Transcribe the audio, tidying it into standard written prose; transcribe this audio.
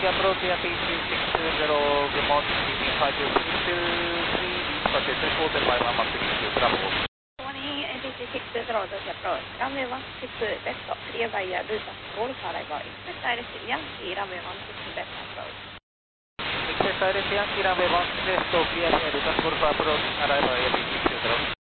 Yankee approach, Yankee 260, good morning, keeping 52623, departure 340 by 132, Bravo. Morning, NTC 620, approach, runway 16 left, clear by Lucas, Golf arrival, expect direct Yankee, runway 16 left approach. Expect direct Yankee, runway 16 left, clear by Lucas, Golf approach, arrival, Yankee 620.